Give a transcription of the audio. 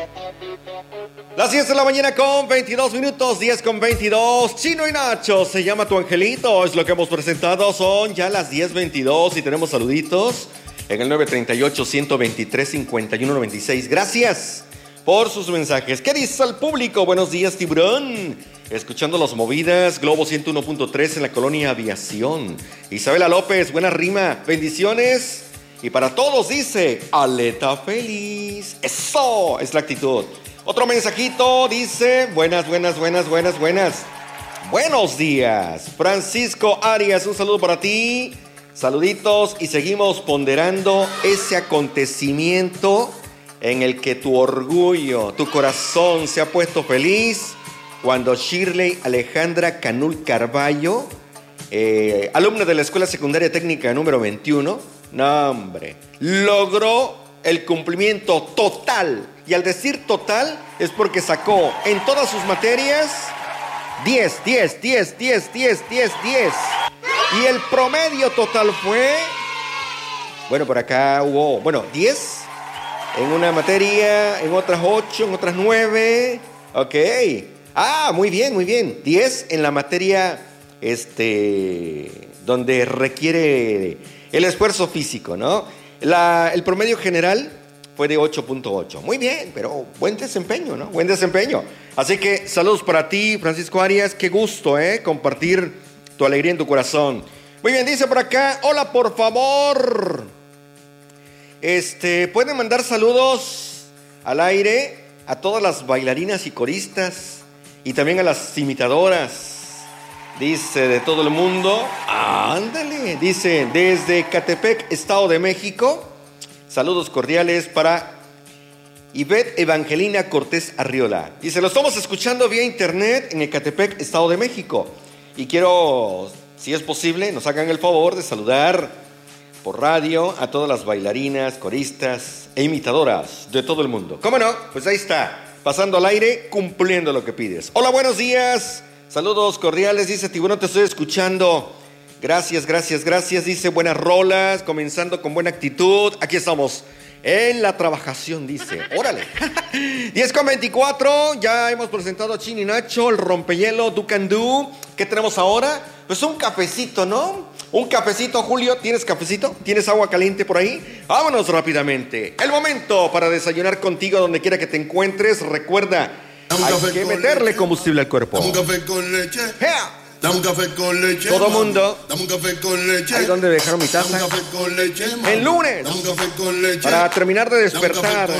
Las 10 de la mañana con 22 minutos, 10 con 22. Chino y Nacho, se llama Tu Angelito, es lo que hemos presentado. Son ya las 10:22 y tenemos saluditos en el 938-123-5196. Gracias por sus mensajes. ¿Qué dice el público? Buenos días, tiburón. Escuchando Los Movidas, Globo 101.3 en la colonia Aviación. Isabela López, buena rima, bendiciones. Y para todos dice, aleta feliz. Eso es la actitud. Otro mensajito dice, buenas. Buenos días, Francisco Arias, un saludo para ti. Saluditos y seguimos ponderando ese acontecimiento en el que tu orgullo, tu corazón se ha puesto feliz cuando Shirley Alejandra Canul Carballo, alumna de la Escuela Secundaria Técnica número 21, no hombre, logró el cumplimiento total. Y al decir total es porque sacó en todas sus materias 10. Y el promedio total fue, bueno, por acá hubo, 10 en una materia, en otras 8, en otras 9. Ok. Muy bien. 10 en la materia donde requiere el esfuerzo físico, ¿no? El promedio general fue de 8.8. Muy bien, pero buen desempeño, ¿no? Buen desempeño. Así que saludos para ti, Francisco Arias. Qué gusto, compartir tu alegría en tu corazón. Muy bien, dice por acá, hola, por favor. Pueden mandar saludos al aire a todas las bailarinas y coristas y también a las imitadoras. Dice, de todo el mundo. Ándale. Dice, desde Catepec, Estado de México. Saludos cordiales para Ivette Evangelina Cortés Arriola. Dice, lo estamos escuchando vía internet en Ecatepec, Estado de México. Y quiero, si es posible, nos hagan el favor de saludar por radio a todas las bailarinas, coristas e imitadoras de todo el mundo. ¿Cómo no? Pues ahí está, pasando al aire, cumpliendo lo que pides. Hola, buenos días. Saludos cordiales. Dice, Tiburón, te estoy escuchando. Gracias. Dice, buenas rolas, comenzando con buena actitud. Aquí estamos en la trabajación, dice. Órale. 10:24. Ya hemos presentado a Chino y Nacho, el rompehielo, Do Can Do. ¿Qué tenemos ahora? Pues un cafecito, ¿no? Un cafecito, Julio. ¿Tienes cafecito? ¿Tienes agua caliente por ahí? Vámonos rápidamente. El momento para desayunar contigo donde quiera que te encuentres. Recuerda, hay que meterle combustible al cuerpo. Dame un café con leche. ¡Ea! Dame un café con leche. Todo mundo. Dame un café con leche. Ahí donde dejaron mi taza. Dame un café con leche. El lunes. Dame un café con leche. Para terminar de despertar.